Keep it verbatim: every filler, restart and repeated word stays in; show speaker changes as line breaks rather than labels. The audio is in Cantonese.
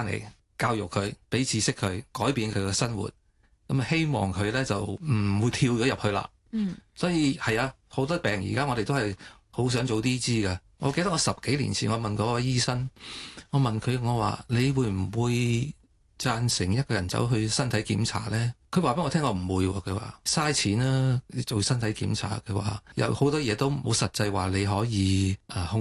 翻嚟，教育佢，俾知識佢，改變佢嘅生活。咁啊，希望佢咧就唔會跳咗入去啦。
嗯，
所以係啊，好多病而家我哋都係好想早啲知㗎。我記得我十幾年前我問嗰個醫生，我問佢，我話你會唔會贊成一個人走去身體檢查呢？佢話俾我聽，我唔會。佢話嘥錢啦，你做身體檢查。佢話有好多嘢都冇實際話你可以啊控。